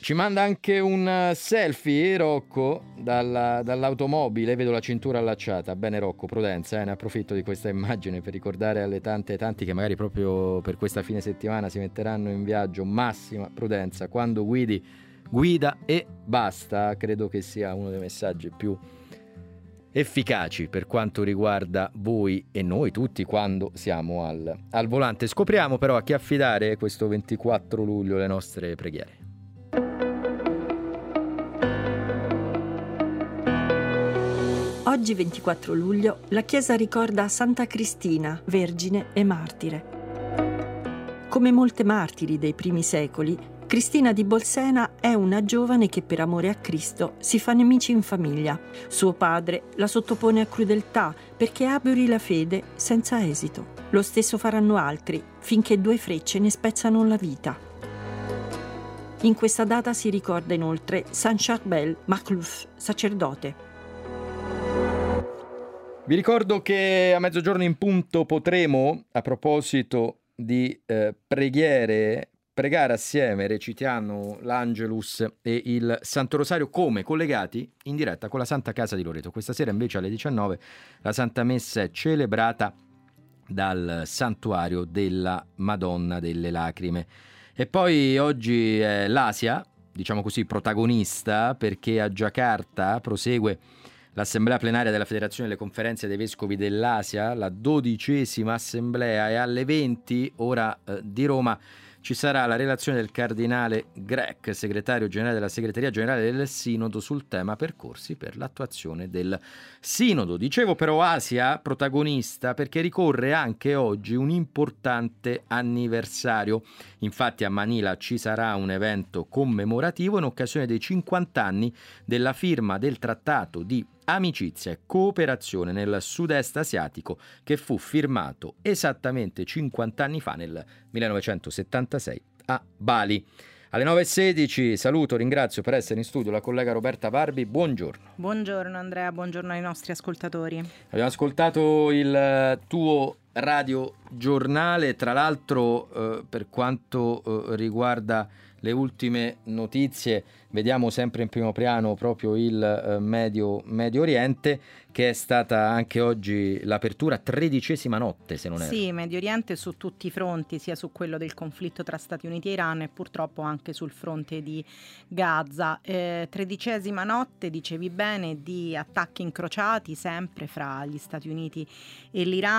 Ci manda anche un selfie Rocco dall'automobile, vedo la cintura allacciata. Bene Rocco, prudenza, ne approfitto di questa immagine per ricordare alle tante e tanti che magari proprio per questa fine settimana si metteranno in viaggio. Massima prudenza, quando guidi, guida e basta. Credo che sia uno dei messaggi più efficaci per quanto riguarda voi e noi tutti quando siamo al volante. Scopriamo però a chi affidare questo 24 luglio le nostre preghiere. Oggi 24 luglio la Chiesa ricorda Santa Cristina, vergine e martire. Come molte martiri dei primi secoli, Cristina di Bolsena è una giovane che per amore a Cristo si fa nemici in famiglia. Suo padre la sottopone a crudeltà perché aburi la fede senza esito. Lo stesso faranno altri, finché 2 frecce ne spezzano la vita. In questa data si ricorda inoltre San Charbel Makhlouf, sacerdote. Vi ricordo che a mezzogiorno in punto potremo, a proposito di preghiere, pregare assieme, recitando l'Angelus e il Santo Rosario come collegati in diretta con la Santa Casa di Loreto. Questa sera invece alle 19 la Santa Messa è celebrata dal Santuario della Madonna delle Lacrime. E poi oggi è l'Asia, diciamo così, protagonista, perché a Giacarta prosegue l'assemblea plenaria della Federazione delle Conferenze dei Vescovi dell'Asia, la 12ª assemblea, e alle 20 ora di Roma ci sarà la relazione del cardinale Grech, segretario generale della segreteria generale del Sinodo, sul tema percorsi per l'attuazione del Sinodo. Dicevo però Asia protagonista perché ricorre anche oggi un importante anniversario. Infatti a Manila ci sarà un evento commemorativo in occasione dei 50 anni della firma del trattato di amicizia e cooperazione nel sud-est asiatico, che fu firmato esattamente 50 anni fa, nel 1976, a Bali. Alle 9.16 saluto, ringrazio per essere in studio la collega Roberta Varbi. Buongiorno. Buongiorno Andrea, buongiorno ai nostri ascoltatori. Abbiamo ascoltato il tuo radiogiornale, tra l'altro per quanto riguarda le ultime notizie vediamo sempre in primo piano proprio il Medio Oriente, che è stata anche oggi l'apertura 13ª notte, se non erro. Sì, Medio Oriente su tutti i fronti, sia su quello del conflitto tra Stati Uniti e Iran e purtroppo anche sul fronte di Gaza. 13ª notte, dicevi bene, di attacchi incrociati sempre fra gli Stati Uniti e l'Iran.